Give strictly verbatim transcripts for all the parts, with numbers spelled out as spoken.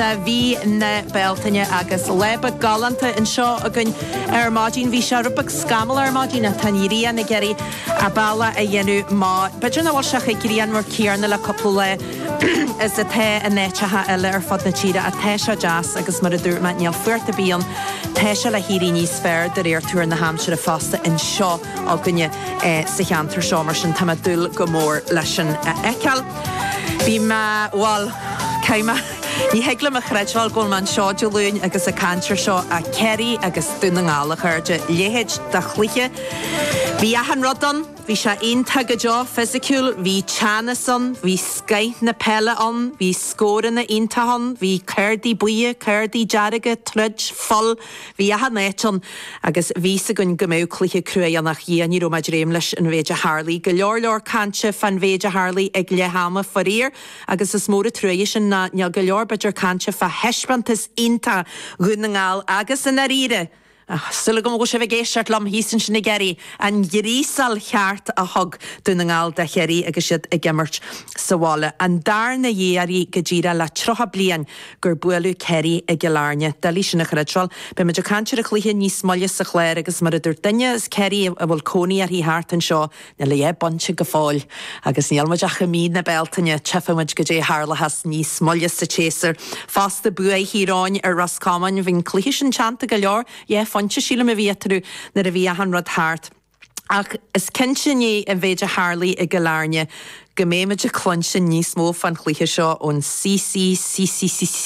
le bhí na Beltaine agus leba galanta in seo a gunn ar mádín bhí se rupach scamal ar mádín a taníríon na geirí a balla a dhéanú má. Beidir na bhil se chuiríon mar cíarna le coppla le is a the a néitethe eile ar fod na tíre a the seo jazz agus mar a dúr me níall fuirta bíon the se le hírí níos fearr de réir túr na Hampshire a fásta in seo á gunne sa cheantar seo mar sin tá dul go mór leis an eiceal. Bhí me bháil céime ní heagla a chreidháil ggóil man seo de lún agus a cantar seo a ceirí agus dúna ngála chuirde léhéid de chluiche. Bhí ahan rodan, bhí se onanta go deo physiciúil, bhí teanasan, bhí scaith na pelle an, bhí scóran na ontahan, bhí cairdaí buie, cairdaí dearige, trud, fol, bhí ahan éitan agus bhí sa gunn gomó cluiche cruaí nach dhéanaí ro maid réim leis an bhéide Harlaí. Go leor leor cante fan bhéide Harlaí ag lehama farír agus is móra truaí sin na neal go leor beidir cante fa heispantas onanta gunna ngáil agus in aríre. Sulla go se bh géisiart lom hísan sin na geirí an grísal cheart a thug dúna ngáil de cheirí agus siad a gimmart sa bhála. An dar na dhéarí go ddíra le trocha blian gur bualú ceirí a geláne. Dalí sin na chreidráil, be meidir cantir a chluiche níos molle sa chléir agus mar a dúir duine is ceirí a bhfuil cónaí ar hí háart an seo na le é bonse go fáil. Agus níalmaid a chamíd na Beltaine tefamuid go dé Harlachas níos molle sa chéasar. Fásta bua híráin ar Roscommon bhín cluiche sin teanta go leor, é Fanse síle me vítarú na a bhí a hanrad háart. Ach is cinsinné a bhéide Harlaí i Galárne go méimiid a clonsin níos mó fan chluiche seo ón C C C C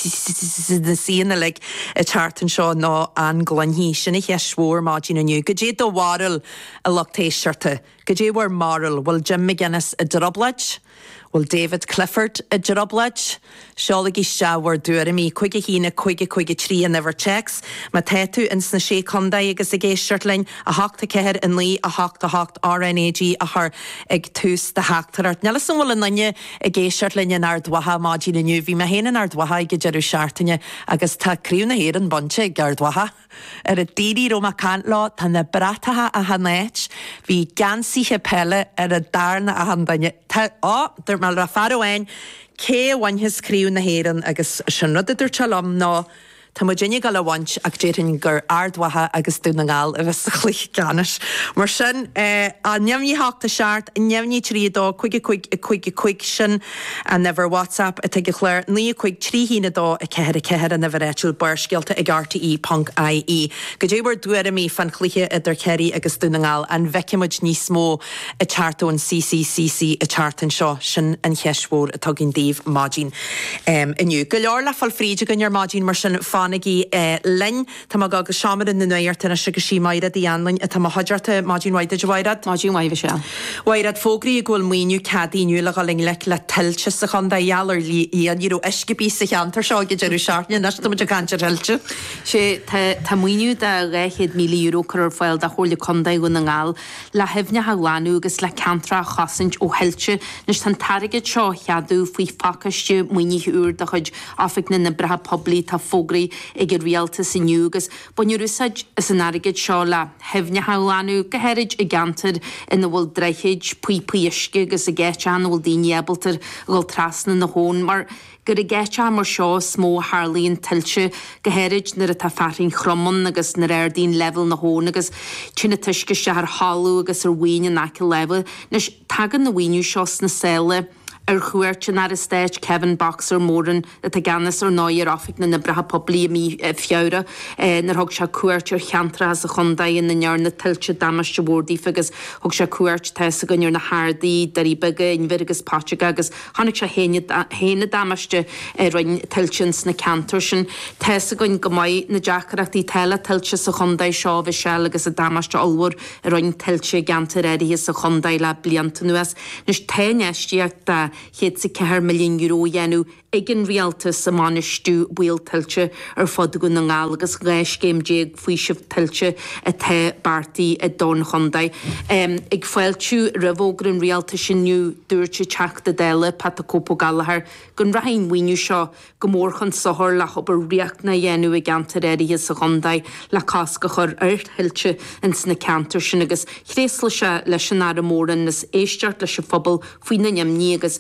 C na síana le a tartan seo ná an glonhí sinna he svór mádín aniu. Go dé do waril a lochtéisiirte, go dé war maril, bhfuil Jim McGuinness a droblaid, bhfuil David Clifford a droblaid, seolagí seabhar dúir mí chuige hína chuige chuige trí a never checks, ma téú ins na sé condaí agus a géisiart lein a hachta ceir in lí a hachta hacht R N A G a th ag tús de heachtarart. Nelas an bhfuil in nanne a géisiart lein an ardwatha mádín aniu, bhí me héana an ardwatha ag dearú seaartaine agus tá críú na héir an bonse ag ardwatha. Ar a dírí rom a cant lá tá na bratatha a hanéit, bhí gansíthe pelle ar a darna a handaine. Tá á, dur mal ra faroin, cé bhain his críú na héireann agus sin rudidir telam ná tá mu déine gal bhaint ag déirinn gur ardwatha agus dúna ngáil a bheits a chluich ganis. Mar sin a neamhní háachta seart, neamhní trídó chuige chuig i chuig i chuig sin a never WhatsApp a teige chléir ní chuig trí hína dó a ceir a ceir a never éitiúil burscialta ag R T E punk I E. Go débhar dúir mí fan chluiche idir ceirí agus dúna ngáil an bheceimiid níos mó a chartón C C C C a chartan seo sin an cheismhór a tuginn díomh mádín inniu. Go leor le fal fríide gunnear mádín mar sin Fanigi uh, Lynn, tá má gaga seamar in na nuirta na sigur sí mairad í anlainn a tá má haidirta mádín waide de wairad? Mádín waide se. Wairad fógraí ghfuil muoinú cadíniu le galing le le tiltte sa chunda ealar íon író iscipí sa cheantar seo go dearú seaartne nas tá muidir cantar tiltte. Sé tá muoinú de réchéad míle euro chuir fáil de chóirla condaí go na ngáil le hefne hagláú agus le cantra chasaint ó hiltte nes tan tarigid seo cheadú faoi facaiste muoine úr de chuid áfik na bretha poblí tá fógraí ag gur rialtas inniu agus buinú úsáid is an arigid seo le hefne hagláú gohéid i gantad ina bhfuil dreicheid pui puisce agus a ggéite an bhfuil daoine ebaltar bhfuil trasna na hón mar gur i ggéite mar seo smó Harlaíon tiltte gohéid nar a tá farin chromon agus nar airdín level na hón agus tuna tuisce se ar hallú agus ar bhaine naci level nes tagan na bhainú seo na céile ar chuirte ar a stéid Kevin Boxer mórin a tá ganas ar náir áfik na na bretha poblí mí fiára nar thug se cuairt ar cheantra as a chundaí in na near na tiltte damas de bhórdí agus thug se cuairt te a gunnear na hádaí darí bege in vir agus páte agus hánig se héine damaiste roiin tiltins na cantar sin te a gunn go maiid na deachreachtaí teile tiltte sa chundaí seo bhí se agus a damaiste olhór a roiin tiltte gantar éirí sa chundaí le blianta nuas nes téineistíocht de héad sa ceithir milliún euro dhéanú ag an rialtas sa manistú bhuiil tiltte ar fod go na ngáil agus gléis géim déag faoi sibh tiltte a the bartaí a don chundaí. Um, ag foiiltú rahógur an rialtas sinniu dúirte teachta déile Patacópo Gallagher gon rahain muoinú seo go mór chun sothir le obair riacht na dhéanú ag gantar éirí sa chundaí le casca chur airt hiltte in sna cantar sin agus chréasla se leis an ar móran nas éisteart leis se phobal faoi na neamní agus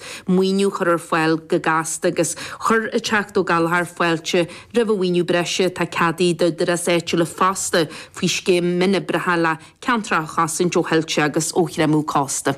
muoinú chur ar foiil go gasta agus chur a teachtó gal haar foiilte rihhaoinú breise tá cadí do de as éú le fásta fao cé minna brehala ceantra chasan jo heilte agus óhra mú cásta.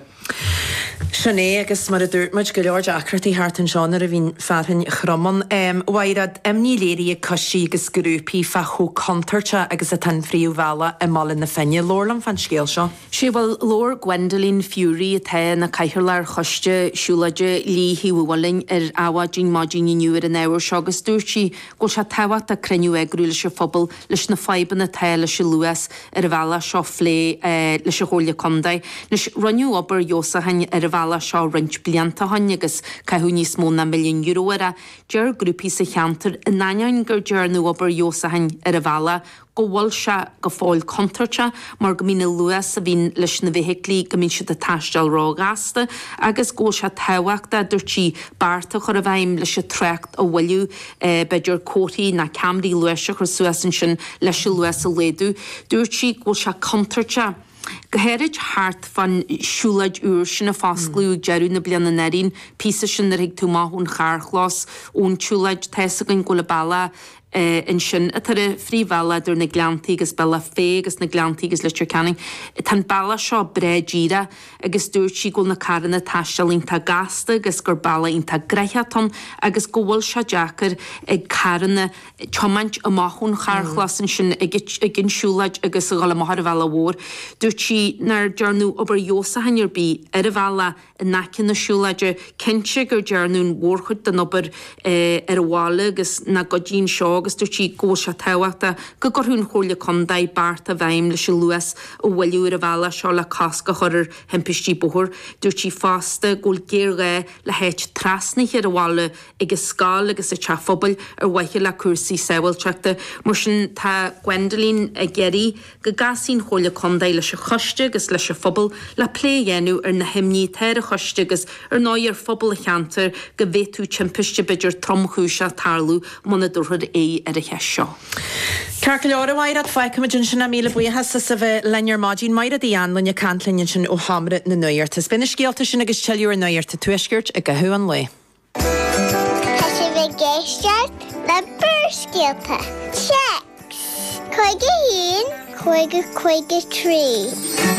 Sinné agus mar a dúirtmuid go leor acratí hart an seánna a bhín ferhann chromman bhairad imní léirí a cosí agus grúpií fa cho contarte agus a tan fríú bhela i mallin na fenne lórlam fan scéal seo. sé bhfuil Lord Gwendolyn Fury a the na caiithirlar choiste siúlaide líhí bhhaling ar áhadín mádín nuúir an éhar seo agus dúirtí go se tehacht a creniu agrú leis se phobal leis na faiban na teile se luas ar a bhela seo flé leis se hóla condaid. Nes runniu obair Josa hain ar a bhela seo rint blianta hain agus caithú níos mó na milliún euro ar a dear grúpií sa cheantar in nain gur dearnú obair Josa hain ar a bhela go bhfuil se go fáil contarte mar go mína luas a bhín leis na bheithiclí go mín si a taisteal rágasta agus ggó se tehaachta dúirtí barta chur a bhaim leis se trecht a bhfuilú beidir cótaí na camraí luise chu suasan sin leis se luas a léadú. Dúirtí ggó se contarte. Gohéirid hart fan siúlaid úr sin a fásclú jeú na blianana nerin, písa sin na rig tú máthún charchlás ón siúlaid tesagann go le balla in sin a tar a phríomhheile idir na gleantaí agus bella fé agus na gleantaí agus litir canning. Tá balla seo breidíra agus dúirtí go na caranna taistealínta gasta agus gur balla ínta greithaton agus go bhfuil se deachar ag caranna chomaint a máthún charchlasan sin ag gin siúlaid agus a gála mahar a bhela mhór. Dúirtí nar dearnú obair Josa hainar bí ar a bhela in nacin na siúlaide cinse gur dearnún mhórchuid den obair ar a bhála agus na godín seo agus dúirtí ggó se tehaachta go gurthún chóla condaid barta bhaim leis luas ó bhfuilú ar a bhela seo le casca chuir hempistí bothir. Dúirtí fásta ggóil géirgé le héit trasnaich ar a bhála agus scáil agus a teafobal ar bhaithe le cuasaí saoilteachta mar sin tá Gwendolyn a geirí go gasín chóla condaid leis a choiste agus leis a phobal le plé dhéanú ar na himní teir a choiste agus ar náir phobal a cheantar go bhéú timpiste beidir tromchúise tarlú mna dúthir é ar a cheis seo. Ceir go leor bhairad feicimiid sinna míle buíthe sa bheith lear mádín maid a dhéan lenne cantlinn sin ó hamra na nuirta. Bina scéalta sin agus teú ar nuirta tuisgirt a go thuan le. Tá sé bheith géisteart na burscéalta. Checks! Chuige hín, chuige chuige trí.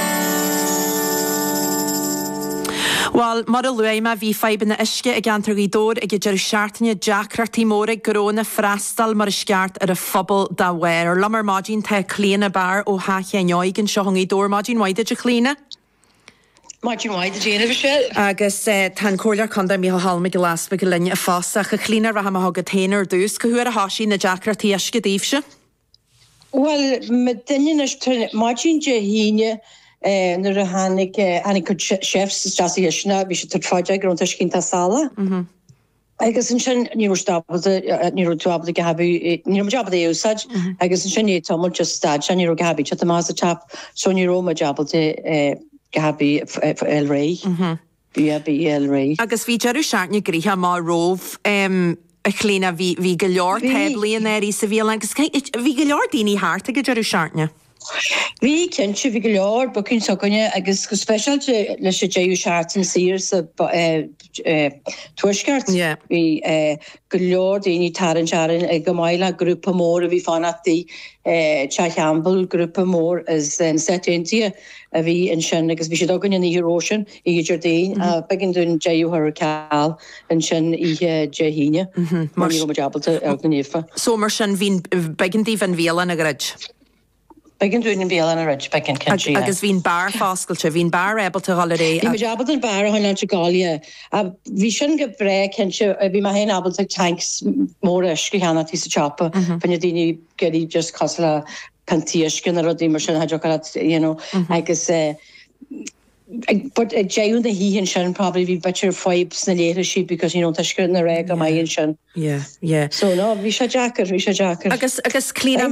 Well, mar a luaima bhí feibna isce a gantar í dór ag idir seaartaine deacratí móra goróna freistal mar a sceart ar a phobal da bhair. Ar lamar mádín te clíana bar ó haithé neoigin seo hangí dór mádín waide a clína? Mádín waide déanamh se. Agus tá cóilear conda mí halma go laspa go linne a fásach a clína ra ha ga téanaar dús go thuair a hasí na deacratí isce díobse? Well, me duine mádín de híine nar a hánig anig chu chefs stasi isna bhí sé tarfáide grúnta cinnta sala. Agus an sin ní ní tuabla go habú ní jobba é úsáid agus an sin tomul just stad se ní gabí te más a tap so ní Roma jobbalte gabí el ré bí el ré. Agus bhí dearú seaartne gríthe má róh a chlína bhí go leor teblíon éí sa bhí agus bhí go leor daoine háart a go dearú seaartne. Bhí cinse bhí go leor ba cinn socanne agus go speisialte leis sé déú seaartan sír sa tuaisceart. Bhí go leor daoine taran searan ag go maiile grúpa mór a bhí fanachtaí teambal grúpa mór is an setintia a bhí an sin agus bhí sé dogan in Eurosin i Jordain a begin dún déú ar cáil an sin i déhíine mar ní go jabalta ag na nífa. So mar sin bhín begindí van bhélan a grid. Begin dún in bélan a rid begin country. Agus bhín bar fáscailte, bhín bar ebalta holiday. Bhí jabal an bar an Gália. A bhí sin go bre cinse bhí ma hen abal tanks mór isci hena tí sa chapa fan daoine geirí just cosla pantíiscin a rodí mar sin haidir you know agus but a jaun the he and Shan probably be better vibes than later she because you know tashkir na reg am I in Shan. Yeah, yeah. So no, we should jacker, we should jacker. Agus agus clean